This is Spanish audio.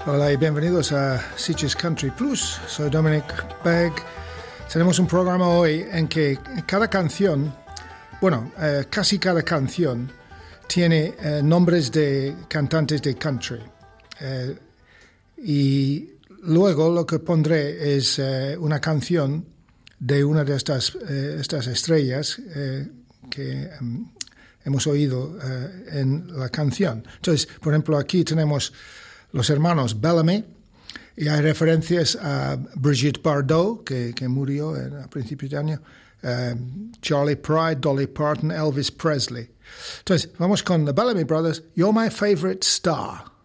Hola y bienvenidos a Sitges Country Plus. Soy Dominic Begg. Tenemos un programa hoy en que cada canción, casi cada canción, tiene nombres de cantantes de country. Y luego lo que pondré es una canción de una de estas estrellas que hemos oído en la canción. Entonces, por ejemplo, aquí tenemos los hermanos Bellamy, y hay referencias a Brigitte Bardot, que murió a principios de año, Charlie Pride, Dolly Parton, Elvis Presley. Entonces, vamos con the Bellamy Brothers, You're My Favorite Star.